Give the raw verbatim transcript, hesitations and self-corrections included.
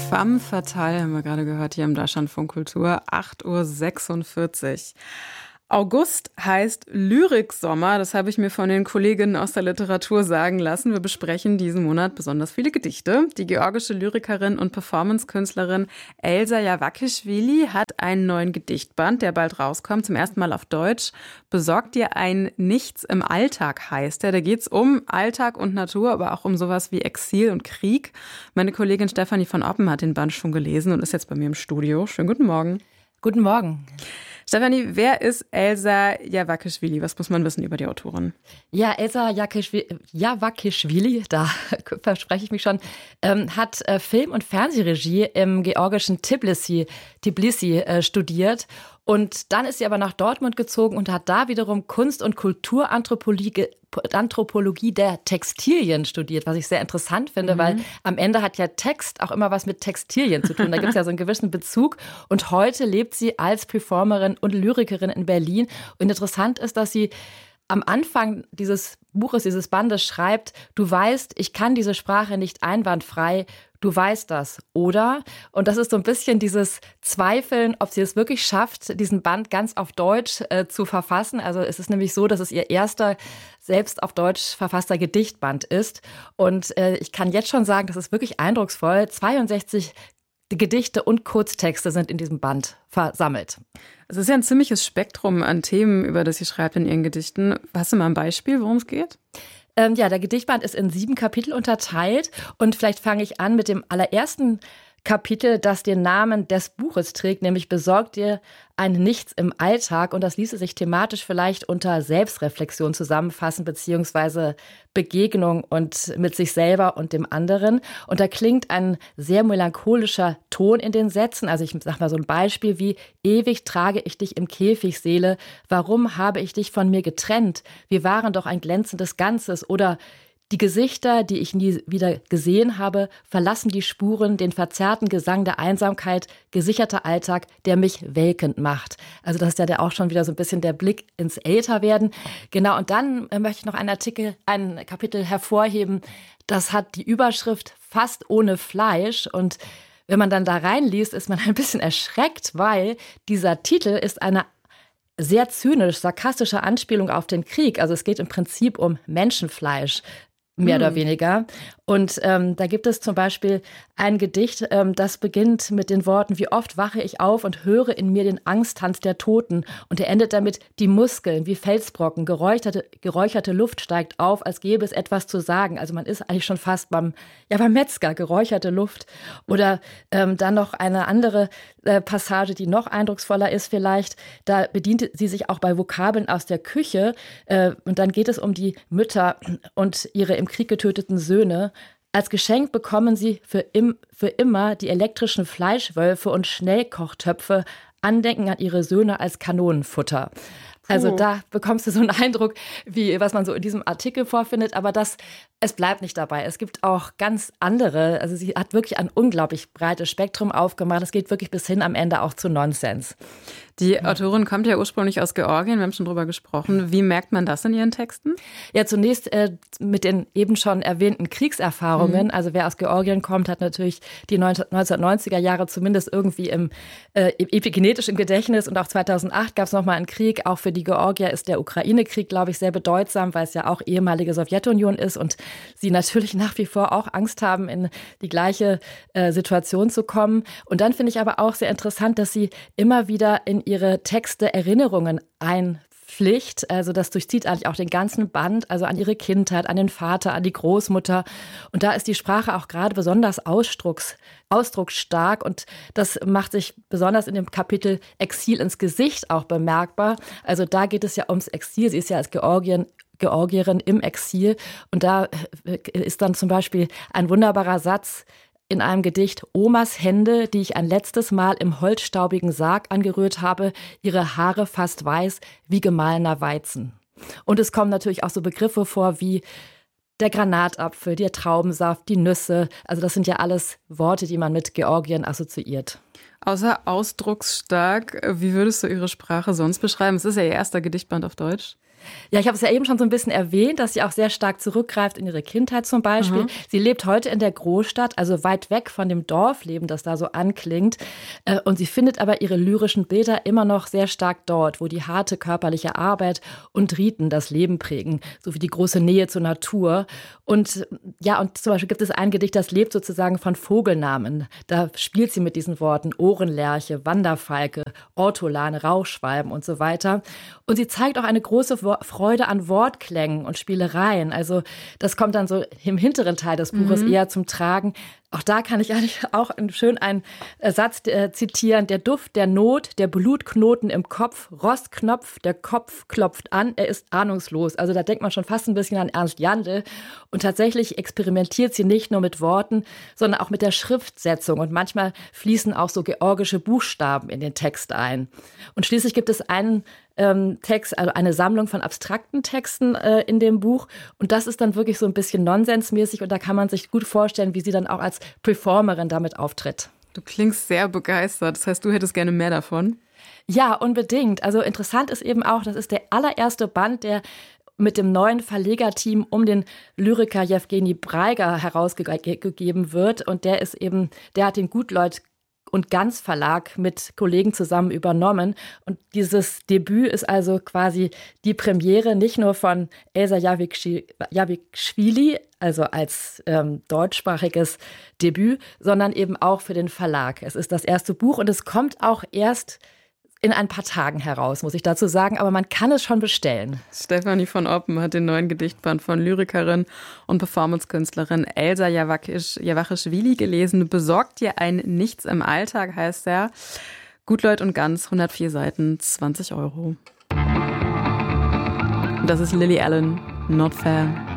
Femme fatale haben wir gerade gehört hier im Deutschlandfunk Kultur, acht Uhr sechsundvierzig. August heißt Lyriksommer, das habe ich mir von den Kolleginnen aus der Literatur sagen lassen. Wir besprechen diesen Monat besonders viele Gedichte. Die georgische Lyrikerin und Performancekünstlerin Elsa Javakischvili hat einen neuen Gedichtband, der bald rauskommt, zum ersten Mal auf Deutsch. Besorgt dir ein Nichts im Alltag heißt er. Da geht es um Alltag und Natur, aber auch um sowas wie Exil und Krieg. Meine Kollegin Stefanie von Oppen hat den Band schon gelesen und ist jetzt bei mir im Studio. Schönen guten Morgen. Guten Morgen. Stefanie, wer ist Elsa Javakischvili? Was muss man wissen über die Autorin? Ja, Elsa Javakischvili, da verspreche ich mich schon, ähm, hat äh, Film- und Fernsehregie im georgischen Tbilisi, Tbilisi äh, studiert. Und dann ist sie aber nach Dortmund gezogen und hat da wiederum Kunst- und Kulturanthropologie Anthropologie der Textilien studiert, was ich sehr interessant finde, mhm. weil am Ende hat ja Text auch immer was mit Textilien zu tun. Da gibt es ja so einen gewissen Bezug. Und heute lebt sie als Performerin und Lyrikerin in Berlin. Und interessant ist, dass sie am Anfang dieses Buches, dieses Bandes schreibt, du weißt, ich kann diese Sprache nicht einwandfrei, du weißt das, oder? Und das ist so ein bisschen dieses Zweifeln, ob sie es wirklich schafft, diesen Band ganz auf Deutsch äh, zu verfassen. Also es ist nämlich so, dass es ihr erster selbst auf Deutsch verfasster Gedichtband ist. Und äh, ich kann jetzt schon sagen, das ist wirklich eindrucksvoll. zweiundsechzig Gedichte und Kurztexte sind in diesem Band versammelt. Es ist ja ein ziemliches Spektrum an Themen, über das sie schreibt in ihren Gedichten. Hast du mal ein Beispiel, worum es geht? Ähm, ja, der Gedichtband ist in sieben Kapitel unterteilt. Und vielleicht fange ich an mit dem allerersten Kapitel, das den Namen des Buches trägt, nämlich Besorg dir ein Nichts im Alltag. Und das ließe sich thematisch vielleicht unter Selbstreflexion zusammenfassen, beziehungsweise Begegnung und mit sich selber und dem anderen. Und da klingt ein sehr melancholischer Ton in den Sätzen. Also ich sage mal so ein Beispiel wie: Ewig trage ich dich im Käfig, Seele. Warum habe ich dich von mir getrennt? Wir waren doch ein glänzendes Ganzes. Oder die Gesichter, die ich nie wieder gesehen habe, verlassen die Spuren, den verzerrten Gesang der Einsamkeit, gesicherter Alltag, der mich welkend macht. Also das ist ja der auch schon wieder so ein bisschen der Blick ins Älterwerden. Genau, und dann möchte ich noch einen Artikel, ein Kapitel hervorheben, das hat die Überschrift Fast ohne Fleisch. Und wenn man dann da reinliest, ist man ein bisschen erschreckt, weil dieser Titel ist eine sehr zynisch, sarkastische Anspielung auf den Krieg. Also es geht im Prinzip um Menschenfleisch, mehr oder weniger. Und ähm, da gibt es zum Beispiel ein Gedicht, ähm, das beginnt mit den Worten: Wie oft wache ich auf und höre in mir den Angsttanz der Toten. Und er endet damit: Die Muskeln wie Felsbrocken, geräucherte, geräucherte Luft steigt auf, als gäbe es etwas zu sagen. Also man ist eigentlich schon fast beim, ja, beim Metzger, geräucherte Luft. Oder ähm, dann noch eine andere äh, Passage, die noch eindrucksvoller ist vielleicht. Da bedient sie sich auch bei Vokabeln aus der Küche. Äh, und dann geht es um die Mütter und ihre im Krieg getöteten Söhne. Als Geschenk bekommen sie für, im, für immer die elektrischen Fleischwölfe und Schnellkochtöpfe, Andenken an ihre Söhne als Kanonenfutter. Also da bekommst du so einen Eindruck, wie was man so in diesem Artikel vorfindet. Aber das, es bleibt nicht dabei. Es gibt auch ganz andere. Also sie hat wirklich ein unglaublich breites Spektrum aufgemacht. Es geht wirklich bis hin am Ende auch zu Nonsens. Die Autorin kommt ja ursprünglich aus Georgien, wir haben schon drüber gesprochen. Wie merkt man das in ihren Texten? Ja, zunächst äh, mit den eben schon erwähnten Kriegserfahrungen. Mhm. Also wer aus Georgien kommt, hat natürlich die neunzehnhundertneunziger Jahre zumindest irgendwie im äh, epigenetisch im Gedächtnis. Und auch zweitausendacht gab es nochmal einen Krieg. Auch für die Georgier ist der Ukraine-Krieg, glaube ich, sehr bedeutsam, weil es ja auch ehemalige Sowjetunion ist und sie natürlich nach wie vor auch Angst haben, in die gleiche äh, Situation zu kommen. Und dann finde ich aber auch sehr interessant, dass sie immer wieder in ihre Texte Erinnerungen einpflicht. Also das durchzieht eigentlich auch den ganzen Band, also an ihre Kindheit, an den Vater, an die Großmutter. Und da ist die Sprache auch gerade besonders ausdrucks, ausdrucksstark. Und das macht sich besonders in dem Kapitel Exil ins Gesicht auch bemerkbar. Also da geht es ja ums Exil. Sie ist ja als Georgien Georgierin im Exil. Und da ist dann zum Beispiel ein wunderbarer Satz in einem Gedicht: Omas Hände, die ich ein letztes Mal im holzstaubigen Sarg angerührt habe, ihre Haare fast weiß wie gemahlener Weizen. Und es kommen natürlich auch so Begriffe vor wie der Granatapfel, der Traubensaft, die Nüsse. Also das sind ja alles Worte, die man mit Georgien assoziiert. Außer ausdrucksstark, wie würdest du ihre Sprache sonst beschreiben? Es ist ja ihr erster Gedichtband auf Deutsch. Ja, ich habe es ja eben schon so ein bisschen erwähnt, dass sie auch sehr stark zurückgreift in ihre Kindheit zum Beispiel. Mhm. Sie lebt heute in der Großstadt, also weit weg von dem Dorfleben, das da so anklingt. Und sie findet aber ihre lyrischen Bilder immer noch sehr stark dort, wo die harte körperliche Arbeit und Riten das Leben prägen, sowie die große Nähe zur Natur. Und ja, und zum Beispiel gibt es ein Gedicht, das lebt sozusagen von Vogelnamen. Da spielt sie mit diesen Worten Ohrenlerche, Wanderfalke, Ortolane, Rauchschwalben und so weiter. Und sie zeigt auch eine große Freude an Wortklängen und Spielereien. Also das kommt dann so im hinteren Teil des Buches mhm. eher zum Tragen. Auch da kann ich eigentlich auch schön einen Satz äh, zitieren. Der Duft der Not, der Blutknoten im Kopf, Rostknopf, der Kopf klopft an, er ist ahnungslos. Also da denkt man schon fast ein bisschen an Ernst Jandl. Und tatsächlich experimentiert sie nicht nur mit Worten, sondern auch mit der Schriftsetzung. Und manchmal fließen auch so georgische Buchstaben in den Text ein. Und schließlich gibt es einen ähm, Text, also eine Sammlung von abstrakten Texten äh, in dem Buch. Und das ist dann wirklich so ein bisschen nonsensmäßig. Und da kann man sich gut vorstellen, wie sie dann auch als Performerin damit auftritt. Du klingst sehr begeistert. Das heißt, du hättest gerne mehr davon? Ja, unbedingt. Also interessant ist eben auch, das ist der allererste Band, der mit dem neuen Verlegerteam um den Lyriker Jewgeni Breiger herausgegeben wird. Und der ist eben, der hat den Gutleut und Ganz Verlag mit Kollegen zusammen übernommen. Und dieses Debüt ist also quasi die Premiere nicht nur von Elsa Javikschwili, also als ähm, deutschsprachiges Debüt, sondern eben auch für den Verlag. Es ist das erste Buch und es kommt auch erst in ein paar Tagen heraus, muss ich dazu sagen, aber man kann es schon bestellen. Stefanie von Oppen hat den neuen Gedichtband von Lyrikerin und Performancekünstlerin Elsa Jawachischwili gelesen. Besorgt dir ein Nichts im Alltag, heißt er. Gutleut und Ganz, hundertvier Seiten, zwanzig Euro. Das ist Lily Allen, Not Fair.